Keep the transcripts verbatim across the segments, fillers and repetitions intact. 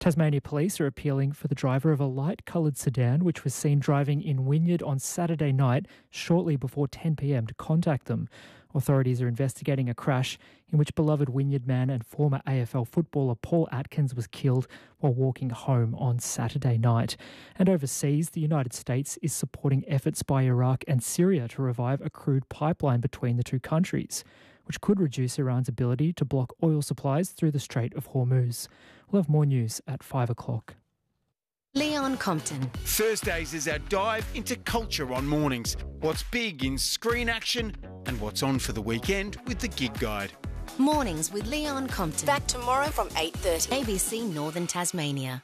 Tasmania Police are appealing for the driver of a light-coloured sedan which was seen driving in Wynyard on Saturday night shortly before ten p m to contact them. Authorities are investigating a crash in which beloved Wynyard man and former A F L footballer Paul Atkins was killed while walking home on Saturday night. And overseas, the United States is supporting efforts by Iraq and Syria to revive a crude pipeline between the two countries, which could reduce Iran's ability to block oil supplies through the Strait of Hormuz. We'll have more news at five o'clock. Leon Compton. Thursdays is our dive into culture on mornings. What's big in screen action and what's on for the weekend with the Gig Guide. Mornings with Leon Compton. Back tomorrow from eight thirty. A B C Northern Tasmania.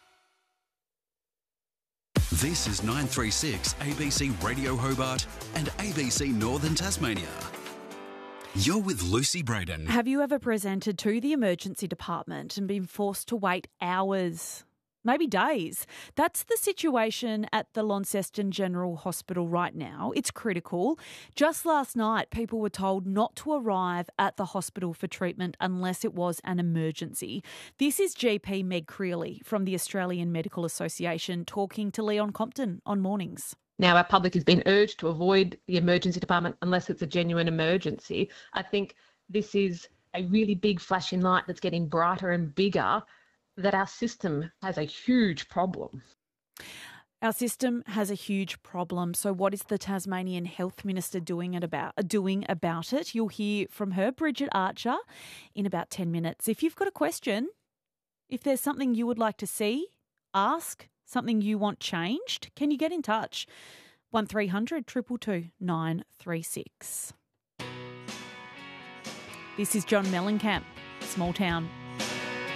This is nine three six A B C Radio Hobart and A B C Northern Tasmania. You're with Lucy Braden. Have you ever presented to the emergency department and been forced to wait hours, maybe days? That's the situation at the Launceston General Hospital right now. It's critical. Just last night, people were told not to arrive at the hospital for treatment unless it was an emergency. This is G P Meg Creeley from the Australian Medical Association talking to Leon Compton on Mornings. Now, our public has been urged to avoid the emergency department unless it's a genuine emergency. I think this is a really big flashing light that's getting brighter and bigger, that our system has a huge problem. Our system has a huge problem. So what is the Tasmanian Health Minister doing it about, doing about it? You'll hear from her, Bridget Archer, in about ten minutes. If you've got a question, if there's something you would like to see, ask, something you want changed, can you get in touch? one three hundred two two two nine three six. This is John Mellencamp, Small Town.